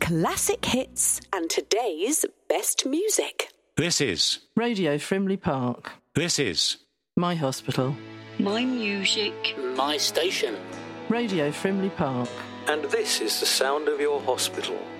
classic hits and today's best music. This is Radio Frimley Park. This is My hospital. My music. My station. Radio Frimley Park. And this is the sound of your hospital.